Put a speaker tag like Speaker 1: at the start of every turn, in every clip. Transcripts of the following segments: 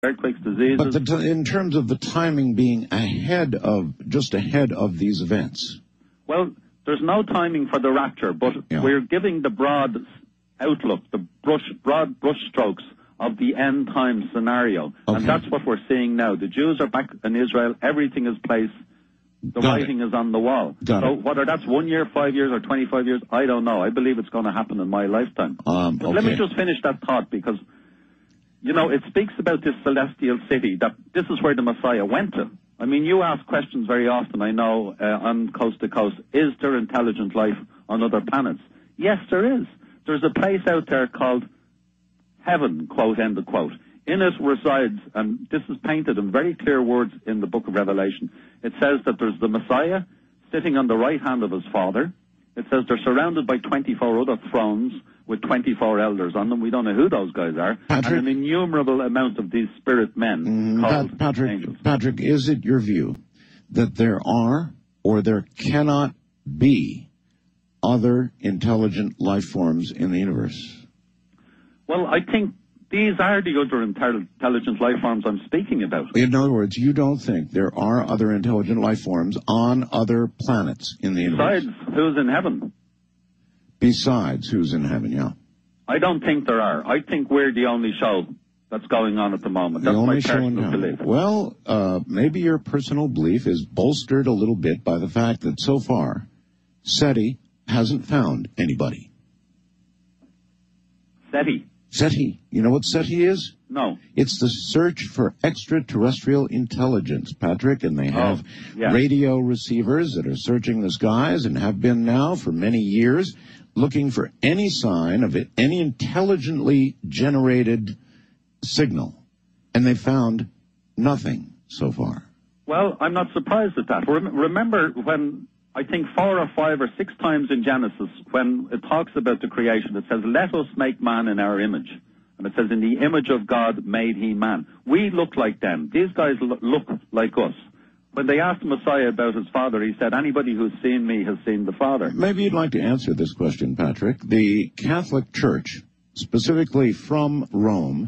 Speaker 1: earthquakes, diseases.
Speaker 2: But in terms of the timing being just ahead of these events.
Speaker 1: Well, there's no timing for the rapture, but we're giving the broad outlook, the broad brushstrokes of the end time scenario. Okay. And that's what we're seeing now. The Jews are back in Israel. Everything is placed. The writing is on the wall. So whether that's 1 year, 5 years, or 25 years, I don't know. I believe it's going to happen in my lifetime. But let me just finish that thought, because, you know, it speaks about this celestial city, that this is where the Messiah went to. I mean, you ask questions very often, I know, on Coast to Coast. Is there intelligent life on other planets? Yes, there is. There's a place out there called heaven, quote, end of quote. In it resides, and this is painted in very clear words in the book of Revelation. It says that there's the Messiah sitting on the right hand of his Father. It says they're surrounded by 24 other thrones with 24 elders on them. We don't know who those guys are.
Speaker 2: Patrick,
Speaker 1: and an innumerable amount of these spirit men called angels.
Speaker 2: Patrick, is it your view that there are or there cannot be other intelligent life forms in the universe?
Speaker 1: Well, I think these are the other intelligent life forms I'm speaking about.
Speaker 2: In other words, you don't think there are other intelligent life forms on other planets in the universe?
Speaker 1: Besides who's in heaven.
Speaker 2: Besides who's in heaven, yeah.
Speaker 1: I don't think there are. I think we're the only show that's going on at the moment. That's my personal belief.
Speaker 2: Well, maybe your personal belief is bolstered a little bit by the fact that so far, SETI hasn't found anybody.
Speaker 1: SETI?
Speaker 2: SETI. You know what SETI is?
Speaker 1: No.
Speaker 2: It's the search for extraterrestrial intelligence, Patrick, and they have radio receivers that are searching the skies and have been now for many years, looking for any sign of it, any intelligently generated signal. And they found nothing so far.
Speaker 1: Well, I'm not surprised at that. Remember when, I think 4 or 5 or 6 times in Genesis, when it talks about the creation, it says, let us make man in our image. And it says, in the image of God made he man. We look like them. These guys look like us. When they asked the Messiah about his Father, he said, anybody who's seen me has seen the Father.
Speaker 2: Maybe you'd like to answer this question, Patrick. The Catholic Church, specifically from Rome,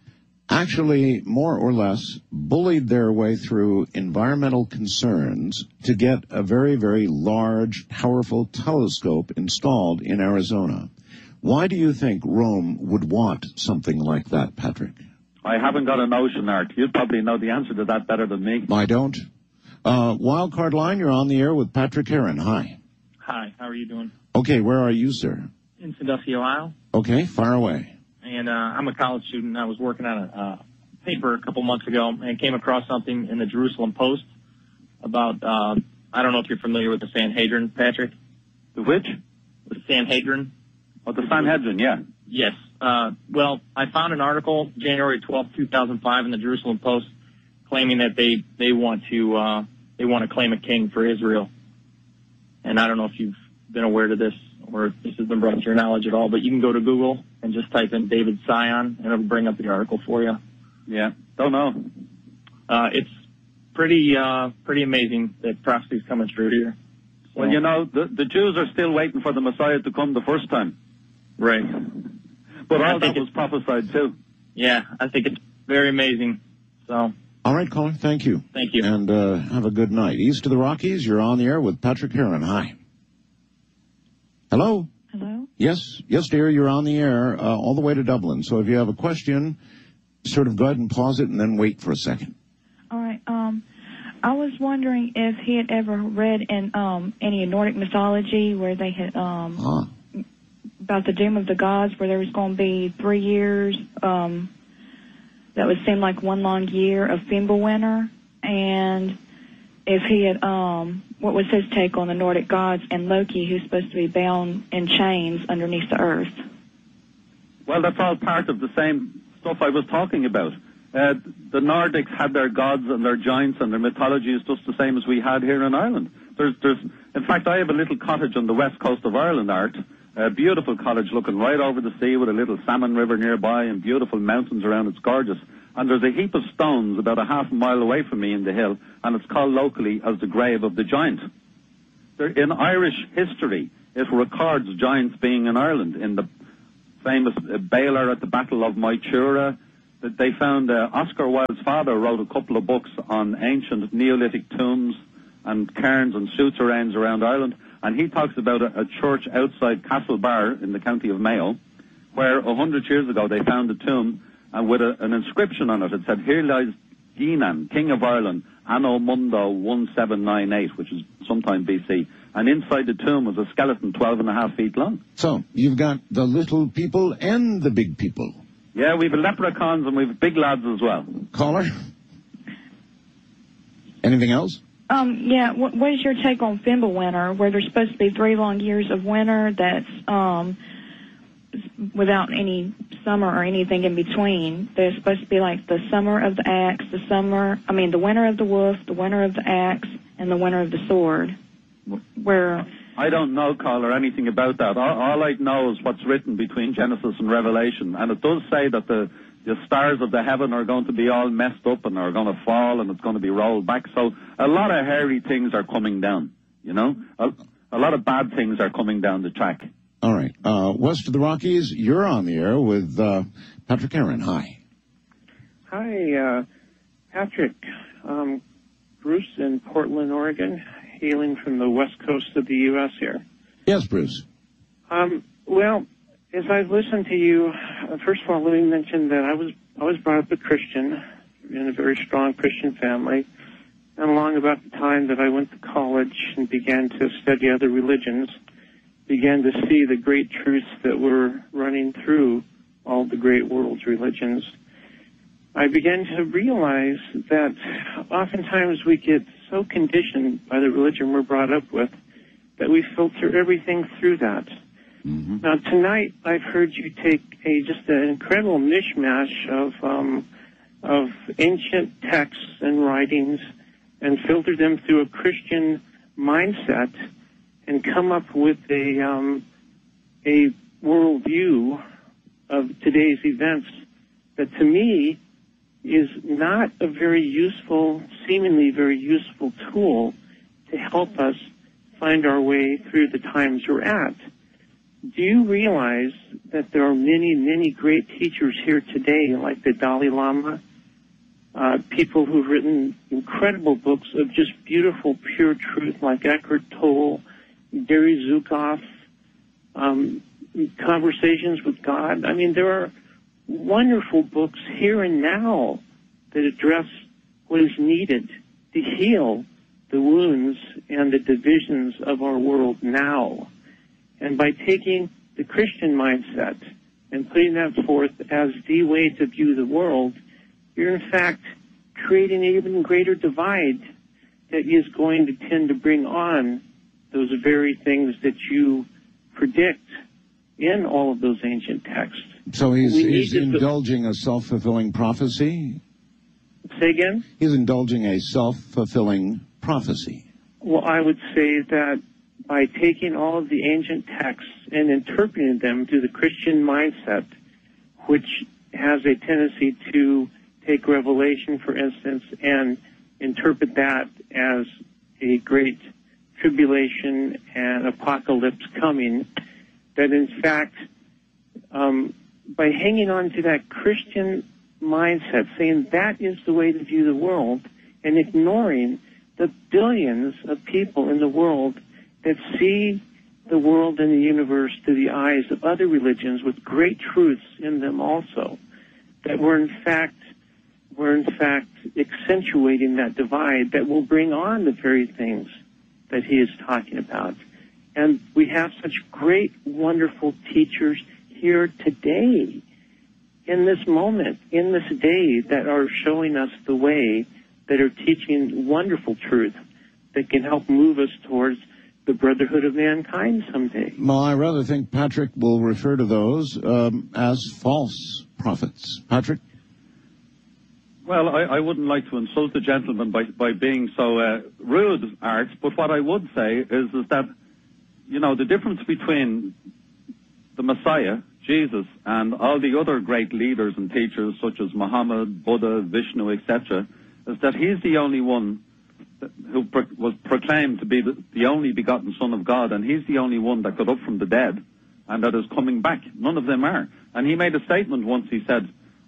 Speaker 2: actually more or less bullied their way through environmental concerns to get a very, very large, powerful telescope installed in Arizona. Why do you think Rome would want something like that, Patrick?
Speaker 1: I haven't got a notion, Art. You'd probably know the answer to that better than me.
Speaker 2: I don't. Wildcard Line, you're on the air with Patrick Heron. Hi.
Speaker 3: Hi, how are you doing?
Speaker 2: Okay, where are you, sir?
Speaker 3: In Sandusky, Ohio.
Speaker 2: Okay, fire away.
Speaker 3: And I'm a college student. I was working on a paper a couple months ago and came across something in the Jerusalem Post about, I don't know if you're familiar with the Sanhedrin, Patrick.
Speaker 1: The which?
Speaker 3: The Sanhedrin.
Speaker 1: Oh, the Sanhedrin, yeah.
Speaker 3: Yes. Well, I found an article, January 12, 2005, in the Jerusalem Post, claiming that they want to claim a king for Israel. And I don't know if you've been aware of this or if this has been brought to your knowledge at all, but you can go to Google and just type in David Sion, and it'll bring up the article for you.
Speaker 1: Yeah, don't know.
Speaker 3: It's pretty amazing that prophecy's coming true here. So,
Speaker 1: well, you know, the Jews are still waiting for the Messiah to come the first time.
Speaker 3: Right.
Speaker 1: But all that was prophesied too.
Speaker 3: Yeah, I think it's very amazing. So.
Speaker 2: All right, caller, thank you.
Speaker 3: Thank you.
Speaker 2: And have a good night. East of the Rockies, you're on the air with Patrick Heron. Hi. Hello?
Speaker 4: Hello?
Speaker 2: Yes, dear, you're on the air all the way to Dublin. So if you have a question, sort of go ahead and pause it and then wait for a second.
Speaker 4: All right. I was wondering if he had ever read in any Nordic mythology where they had about the doom of the gods, where there was going to be 3 years that would seem like one long year of Fimbulwinter, and if he had, what was his take on the Nordic gods and Loki, who's supposed to be bound in chains underneath the earth?
Speaker 1: Well, that's all part of the same stuff I was talking about. The Nordics had their gods and their giants, and their mythology is just the same as we had here in Ireland. In fact, I have a little cottage on the west coast of Ireland, Art. A beautiful cottage looking right over the sea with a little salmon river nearby and beautiful mountains around. It's gorgeous. And there's a heap of stones about a half a mile away from me in the hill, and it's called locally as the grave of the giant. In Irish history, it records giants being in Ireland. In the famous Baylor at the Battle of Mytura, that they found Oscar Wilde's father wrote a couple of books on ancient Neolithic tombs and cairns and suzerains around Ireland, and he talks about a church outside Castlebar in the county of Mayo, where 100 years ago they found a tomb with an inscription on it. It said, "Here lies Ginan, King of Ireland, Anno Mundo 1798, which is sometime BC. And inside the tomb was a skeleton 12.5 feet long.
Speaker 2: So you've got the little people and the big people.
Speaker 1: Yeah, we've leprechauns and we've big lads as well.
Speaker 2: Caller? Anything else?
Speaker 4: Yeah, what is your take on Fimbulwinter, where there's supposed to be 3 long years of winter that's without any summer or anything in between? There's supposed to be like the summer of the axe, the winter of the wolf, the winter of the axe, and the winter of the sword. Where
Speaker 1: I don't know, caller, anything about that. All I know is what's written between Genesis and Revelation, and it does say that the stars of the heaven are going to be all messed up and are going to fall and it's going to be rolled back. So a lot of hairy things are coming down, you know? A lot of bad things are coming down the track.
Speaker 2: All right. West of the Rockies, you're on the air with Patrick Aaron. Hi.
Speaker 5: Hi, Patrick. Bruce in Portland, Oregon, hailing from the west coast of the U.S. here.
Speaker 2: Yes, Bruce.
Speaker 5: Well, as I've listened to you, first of all, let me mention that I was brought up a Christian in a very strong Christian family, and along about the time that I went to college and began to study other religions, began to see the great truths that were running through all the great world's religions. I began to realize that oftentimes we get so conditioned by the religion we're brought up with that we filter everything through that. Mm-hmm. Now, tonight I've heard you take just an incredible mishmash of ancient texts and writings and filter them through a Christian mindset and come up with a worldview of today's events that, to me, is not a very useful, seemingly very useful tool to help us find our way through the times we're at. Do you realize that there are many, many great teachers here today, like the Dalai Lama, people who've written incredible books of just beautiful, pure truth, like Eckhart Tolle, Gary Zukav, Conversations with God? I mean, there are wonderful books here and now that address what is needed to heal the wounds and the divisions of our world now. And by taking the Christian mindset and putting that forth as the way to view the world, you're in fact creating an even greater divide that is going to tend to bring on those very things that you predict in all of those ancient texts.
Speaker 2: So he's indulging a self-fulfilling prophecy?
Speaker 5: Say again?
Speaker 2: He's indulging a self-fulfilling prophecy.
Speaker 5: Well, I would say that by taking all of the ancient texts and interpreting them through the Christian mindset, which has a tendency to take Revelation, for instance, and interpret that as a great tribulation and apocalypse coming, that in fact, by hanging on to that Christian mindset, saying that is the way to view the world, and ignoring the billions of people in the world that see the world and the universe through the eyes of other religions with great truths in them also, that we're in fact accentuating that divide that will bring on the very things that he is talking about. And we have such great, wonderful teachers here today, in this moment, in this day, that are showing us the way, that are teaching wonderful truth that can help move us towards the brotherhood of mankind someday.
Speaker 2: Well, I rather think Patrick will refer to those as false prophets. Patrick?
Speaker 1: Well, I wouldn't like to insult the gentleman by being so rude, Art, but what I would say is that, you know, the difference between the Messiah, Jesus, and all the other great leaders and teachers such as Muhammad, Buddha, Vishnu, etc., is that he's the only one who was proclaimed to be the only begotten Son of God, and he's the only one that got up from the dead and that is coming back. None of them are. And he made a statement once. He said,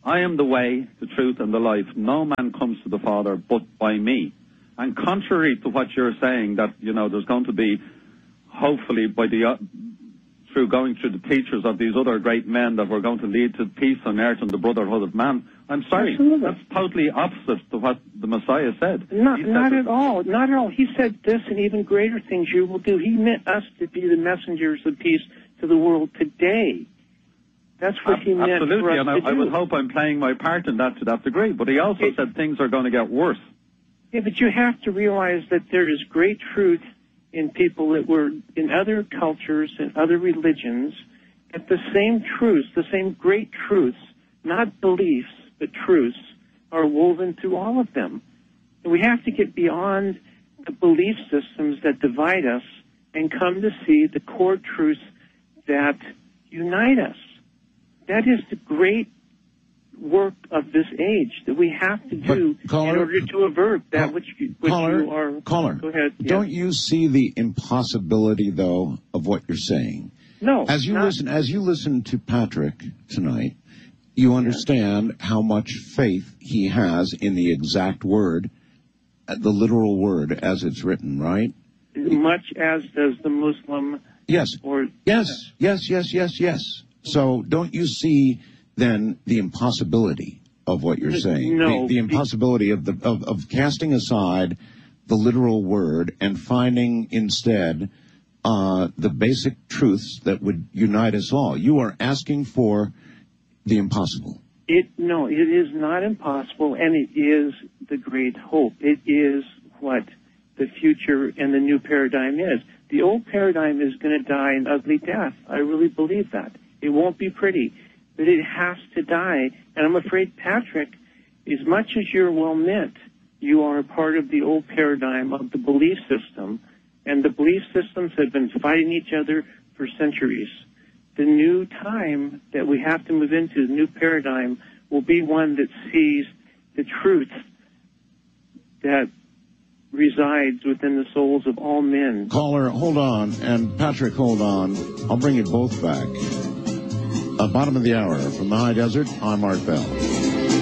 Speaker 1: I am the way, the truth, and the life. No man comes to the Father but by me. And contrary to what you're saying, that, there's going to be, hopefully, through going through the teachers of these other great men, that we're going to lead to peace on earth and the brotherhood of man. I'm sorry.
Speaker 5: Absolutely.
Speaker 1: That's totally opposite to what the Messiah said.
Speaker 5: Not at all. Not at all. He said this and even greater things you will do. He meant us to be the messengers of peace to the world today. That's what he meant
Speaker 1: absolutely,
Speaker 5: for us
Speaker 1: and
Speaker 5: to do.
Speaker 1: I would hope I'm playing my part in that to that degree. But he also said things are going to get worse.
Speaker 5: Yeah, but you have to realize that there is great truth in people that were in other cultures and other religions, that the same truths, the same great truths, not beliefs, but truths, are woven through all of them. And we have to get beyond the belief systems that divide us and come to see the core truths that unite us. That is the great work of this age that we have to do in order to avert that which you are.
Speaker 2: Caller,
Speaker 5: go ahead.
Speaker 2: Don't you see the impossibility, though, of what you're saying?
Speaker 5: No.
Speaker 2: As you listen to Patrick tonight, you understand how much faith he has in the exact word, the literal word as it's written, right?
Speaker 5: Much as does the Muslim.
Speaker 2: Yes. Yes. So don't you see then the impossibility of what you're saying?
Speaker 5: No.
Speaker 2: The impossibility of casting aside the literal word and finding instead the basic truths that would unite us all. You are asking for the impossible.
Speaker 5: No, it is not impossible, and it is the great hope. It is what the future and the new paradigm is. The old paradigm is going to die an ugly death. I really believe that. It won't be pretty, but it has to die. And I'm afraid, Patrick, as much as you're well-meant, you are a part of the old paradigm of the belief system, and the belief systems have been fighting each other for centuries. The new time that we have to move into, the new paradigm, will be one that sees the truth that resides within the souls of all men.
Speaker 2: Caller, hold on, and Patrick, hold on. I'll bring you both back. Bottom of the hour from the High Desert, I'm Art Bell.